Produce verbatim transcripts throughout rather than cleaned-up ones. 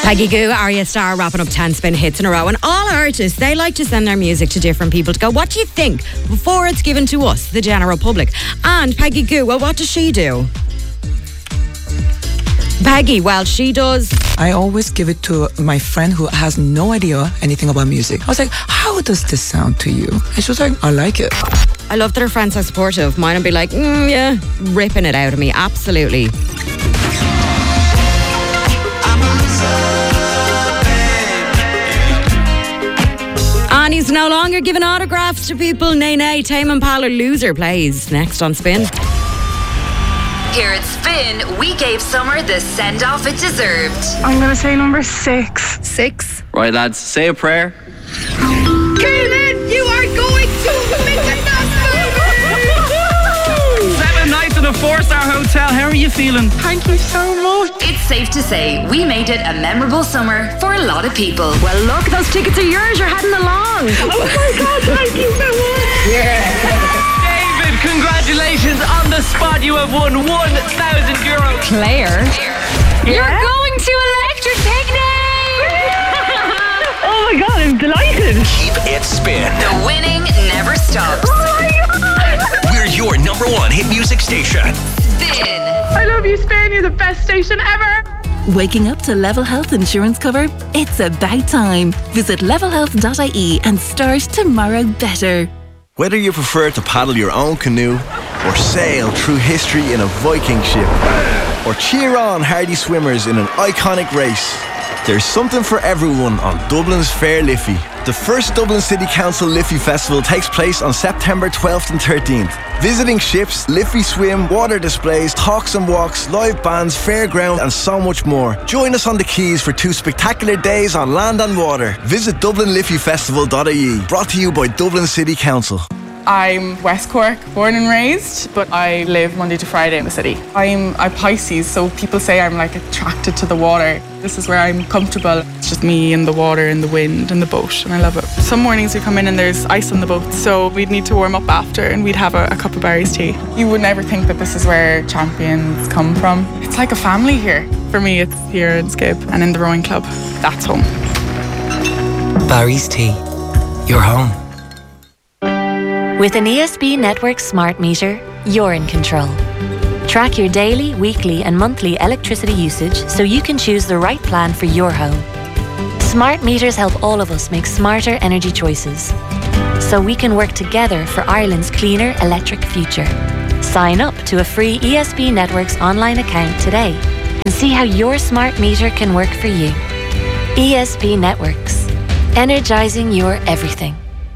Peggy Gou, Arya Starr wrapping up ten spin hits in a row. And all artists, they like to send their music to different people to go, what do you think? Before it's given to us, the general public. And Peggy Gou, well, what does she do? Peggy, well, she does... I always give it to my friend who has no idea anything about music. I was like, how does this sound to you? And she was like, I like it. I love that her friend's so supportive. Mine would be like, mm, yeah, ripping it out of me. Absolutely. And he's no longer giving autographs to people. Nay, nay, Tame Impala Loser plays next on Spin. Here at Spin, we gave summer the send-off it deserved. I'm going to say number six. Six. Right, lads, say a prayer. Kaylin, you are going to Mykonos! Seven nights in a four-star hotel. How are you feeling? Thank you so much. It's safe to say we made it a memorable summer for a lot of people. Well, look, those tickets are yours. You're heading along. Oh my God, thank you so much. Yeah. David, congratulations on the spot. You have won one thousand euros. Claire, yeah? You're going to Electric Picnic. Oh my God, I'm delighted. Keep it Spin. The winning never stops. Oh my God. We're your number one hit music station. Spin. I love you, Spain. You're the best station ever. Waking up to Level Health insurance cover? It's about time. Visit level health dot I E and start tomorrow better. Whether you prefer to paddle your own canoe or sail through history in a Viking ship or cheer on hardy swimmers in an iconic race, there's something for everyone on Dublin's Fair Liffey. The first Dublin City Council Liffey Festival takes place on September twelfth and thirteenth. Visiting ships, Liffey swim, water displays, talks and walks, live bands, fairground and so much more. Join us on the quays for two spectacular days on land and water. Visit dublin liffey festival dot I E. Brought to you by Dublin City Council. I'm West Cork, born and raised, but I live Monday to Friday in the city. I'm a Pisces, so people say I'm like attracted to the water. This is where I'm comfortable. It's just me and the water and the wind and the boat, and I love it. Some mornings we come in and there's ice on the boat, so we'd need to warm up after and we'd have a, a cup of Barry's tea. You would never think that this is where champions come from. It's like a family here. For me, it's here in Skip and in the rowing club. That's home. Barry's Tea. You're home. With an E S B Network smart meter, you're in control. Track your daily, weekly and monthly electricity usage so you can choose the right plan for your home. Smart meters help all of us make smarter energy choices, so we can work together for Ireland's cleaner electric future. Sign up to a free E S B Networks online account today and see how your smart meter can work for you. E S B Networks. Energizing your everything.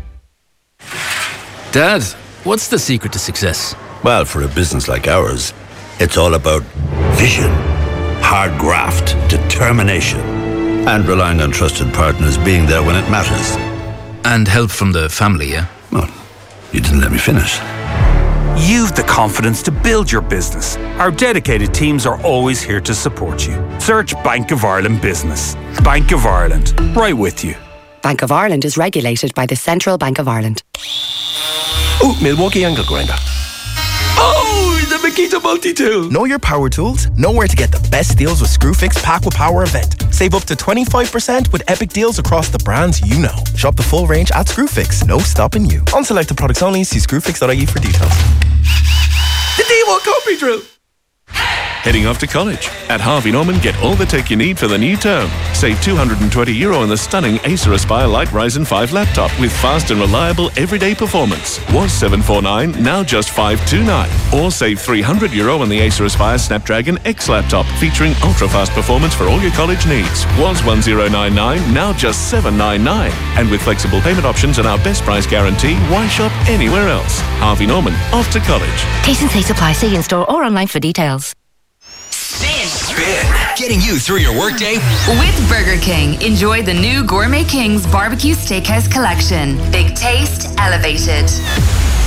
Dad, what's the secret to success? Well, for a business like ours, it's all about vision, hard graft, determination, and relying on trusted partners being there when it matters. And help from the family, yeah? Well, you didn't let me finish. You've the confidence to build your business. Our dedicated teams are always here to support you. Search Bank of Ireland Business. Bank of Ireland, right with you. Bank of Ireland is regulated by the Central Bank of Ireland. Oh, Milwaukee angle grinder. Oh, the Makita multi-tool. Know your power tools? Know where to get the best deals with Screwfix Pack with Power event. Save up to twenty-five percent with epic deals across the brands you know. Shop the full range at Screwfix. No stopping you. On selected products only. See screwfix dot I E for details. The D one copy drill. Heading off to college? At Harvey Norman, get all the tech you need for the new term. Save two hundred twenty euro on the stunning Acer Aspire Light Ryzen five laptop with fast and reliable everyday performance. Was seven forty-nine, now just five twenty-nine. Or save three hundred euro on the Acer Aspire Snapdragon X laptop featuring ultra-fast performance for all your college needs. Was one thousand ninety-nine, now just seven ninety-nine. And with flexible payment options and our best price guarantee, why shop anywhere else? Harvey Norman, off to college. T's and C's apply. See in store or online for details. Spin. Spin. Getting you through your workday. With Burger King, enjoy the new Gourmet King's Barbecue Steakhouse Collection. Big taste, elevated.